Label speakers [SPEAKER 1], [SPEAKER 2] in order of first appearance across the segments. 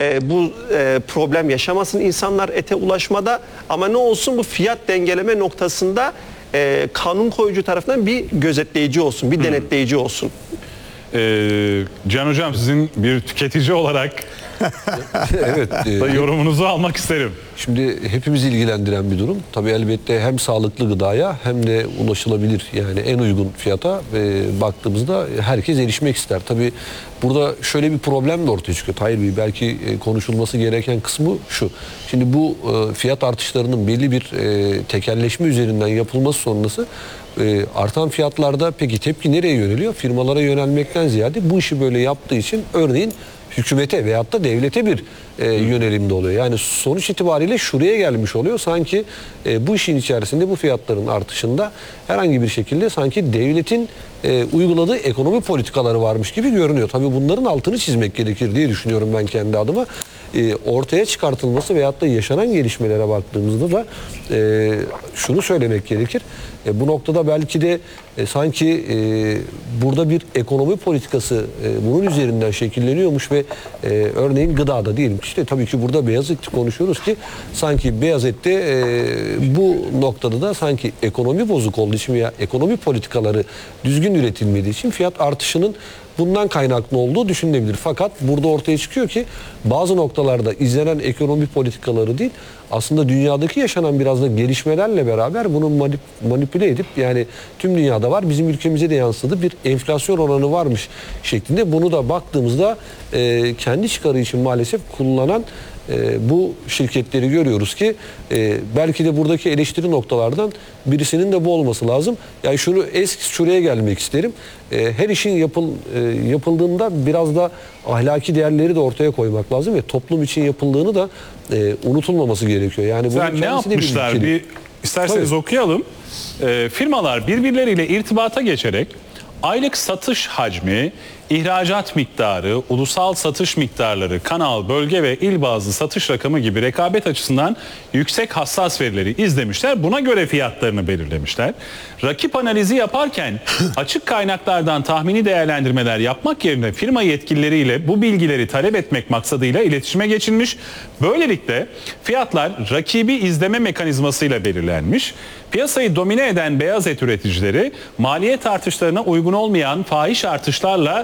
[SPEAKER 1] bu problem yaşamasın insanlar ete ulaşmada, ama ne olsun bu fiyat dengeleme noktasında kanun koyucu tarafından bir gözetleyici olsun, bir denetleyici olsun.
[SPEAKER 2] Can Hocam, sizin bir tüketici olarak
[SPEAKER 3] evet,
[SPEAKER 2] yorumunuzu almak isterim.
[SPEAKER 3] Şimdi hepimizi ilgilendiren bir durum. Tabii elbette hem sağlıklı gıdaya hem de ulaşılabilir, yani en uygun fiyata baktığımızda herkes erişmek ister. Tabii burada şöyle bir problem de ortaya çıkıyor. Tahir Bey, belki konuşulması gereken kısmı şu. Şimdi bu fiyat artışlarının belli bir tekelleşme üzerinden yapılması sonrası artan fiyatlarda peki tepki nereye yöneliyor? Firmalara yönelmekten ziyade bu işi böyle yaptığı için örneğin hükümete veyahut da devlete bir yönelimde oluyor. Yani sonuç itibariyle şuraya gelmiş oluyor. Sanki bu işin içerisinde bu fiyatların artışında herhangi bir şekilde sanki devletin uyguladığı ekonomi politikaları varmış gibi görünüyor. Tabii bunların altını çizmek gerekir diye düşünüyorum ben kendi adıma. Ortaya çıkartılması veyahut da yaşanan gelişmelere baktığımızda da şunu söylemek gerekir. Bu noktada belki de sanki burada bir ekonomi politikası bunun üzerinden şekilleniyormuş ve örneğin gıdada diyelim ki, işte tabii ki burada beyaz et konuşuyoruz ki sanki beyaz ette bu noktada da sanki ekonomi bozuk olduğu için veya ekonomi politikaları düzgün üretilmediği için fiyat artışının bundan kaynaklı olduğu düşünülebilir. Fakat burada ortaya çıkıyor ki bazı noktalarda izlenen ekonomi politikaları değil, aslında dünyadaki yaşanan biraz da gelişmelerle beraber bunu manipüle edip, yani tüm dünyada var, bizim ülkemize de yansıdı, bir enflasyon oranı varmış şeklinde, bunu da baktığımızda kendi çıkarı için maalesef kullanan bu şirketleri görüyoruz ki belki de buradaki eleştiri noktalardan birisinin de bu olması lazım. Yani şuraya gelmek isterim. Her işin yapıldığında biraz da ahlaki değerleri de ortaya koymak lazım ve toplum için yapıldığını da unutulmaması gerekiyor. Yani
[SPEAKER 2] ne yapmışlar? İsterseniz tabii okuyalım. Firmalar birbirleriyle irtibata geçerek aylık satış hacmi, ihracat miktarı, ulusal satış miktarları, kanal, bölge ve il bazlı satış rakamı gibi rekabet açısından yüksek hassas verileri izlemişler. Buna göre fiyatlarını belirlemişler. Rakip analizi yaparken açık kaynaklardan tahmini değerlendirmeler yapmak yerine firma yetkilileriyle bu bilgileri talep etmek maksadıyla iletişime geçilmiş. Böylelikle fiyatlar rakibi izleme mekanizmasıyla belirlenmiş. Piyasayı domine eden beyaz et üreticileri maliyet artışlarına uygun olmayan fahiş artışlarla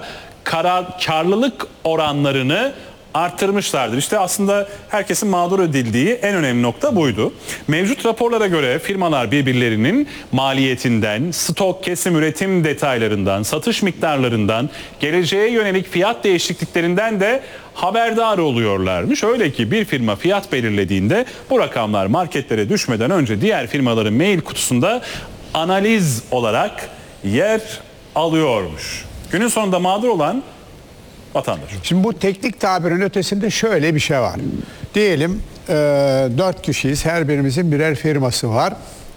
[SPEAKER 2] karlılık oranlarını arttırmışlardır. İşte aslında herkesin mağdur edildiği en önemli nokta buydu. Mevcut raporlara göre firmalar birbirlerinin maliyetinden, stok, kesim, üretim detaylarından, satış miktarlarından, geleceğe yönelik fiyat değişikliklerinden de haberdar oluyorlarmış. Öyle ki bir firma fiyat belirlediğinde bu rakamlar marketlere düşmeden önce diğer firmaların mail kutusunda analiz olarak yer alıyormuş. Günün sonunda mağdur olan vatandaş.
[SPEAKER 4] Şimdi bu teknik tabirin ötesinde şöyle bir şey var. Diyelim 4 kişiyiz. Her birimizin birer firması var.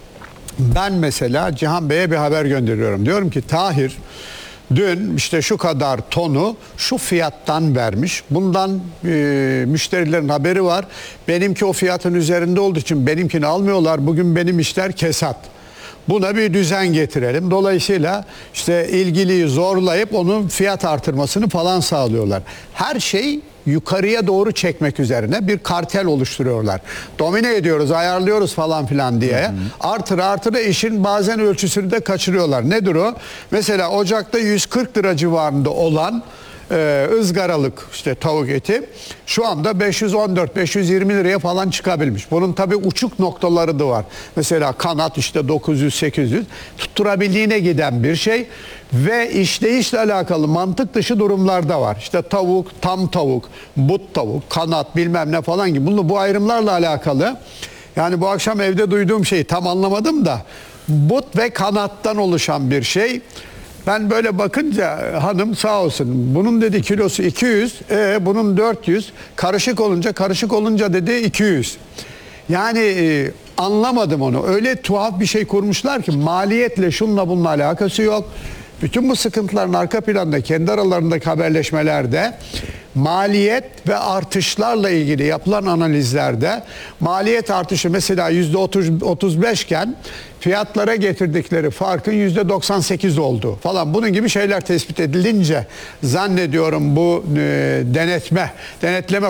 [SPEAKER 4] Ben mesela Cihan Bey'e bir haber gönderiyorum. Diyorum ki Tahir dün işte şu kadar tonu şu fiyattan vermiş. Bundan müşterilerin haberi var. Benimki o fiyatın üzerinde olduğu için benimkini almıyorlar. Bugün benim işler kesat. Buna bir düzen getirelim. Dolayısıyla işte ilgiliyi zorlayıp onun fiyat artırmasını falan sağlıyorlar. Her şey yukarıya doğru çekmek üzerine bir kartel oluşturuyorlar. Domine ediyoruz, ayarlıyoruz falan filan diye. Artıra işin bazen ölçüsünü de kaçırıyorlar. Nedir o? Mesela ocakta 140 lira civarında olan ızgaralık işte tavuk eti şu anda 514-520 liraya falan çıkabilmiş. Bunun tabii uçuk noktaları da var. Mesela kanat işte 900-800 tutturabildiğine giden bir şey ve işleyişle alakalı mantık dışı durumlar da var. İşte tavuk, tam tavuk, but tavuk, kanat bilmem ne falan gibi. Bu ayrımlarla alakalı. Yani bu akşam evde duyduğum şeyi tam anlamadım da but ve kanattan oluşan bir şey. Ben böyle bakınca hanım sağ olsun bunun dedi kilosu 200, bunun 400, karışık olunca dedi 200. Yani anlamadım onu. Öyle tuhaf bir şey kurmuşlar ki maliyetle şunla bununla alakası yok. Bütün bu sıkıntıların arka planda kendi aralarındaki haberleşmelerde maliyet ve artışlarla ilgili yapılan analizlerde maliyet artışı mesela %35 iken fiyatlara getirdikleri farkın %98 oldu falan, bunun gibi şeyler tespit edilince zannediyorum bu denetleme